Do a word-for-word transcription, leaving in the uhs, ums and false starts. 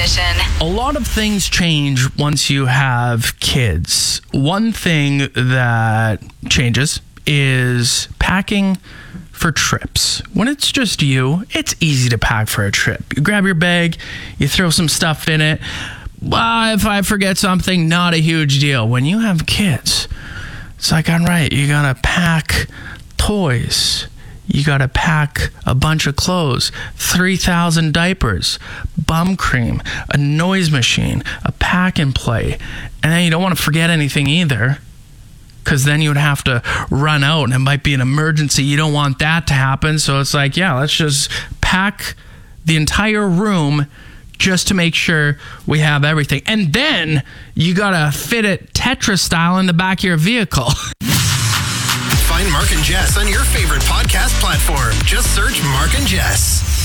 Edition. A lot of things change once you have kids. One thing that changes is packing for trips. When it's just you, it's easy to pack for a trip. You grab your bag, you throw some stuff in it. Well, if I forget something, not a huge deal. When you have kids, it's like, all right, you gotta pack toys. You got to pack a bunch of clothes, three thousand diapers, bum cream, a noise machine, a pack and play. And then you don't want to forget anything either, because then you would have to run out and it might be an emergency. You don't want that to happen. So it's like, yeah, let's just pack the entire room just to make sure we have everything. And then you got to fit it Tetris style in the back of your vehicle. Find Mark and Jess on your favorite podcast platform. Just search Mark and Jess.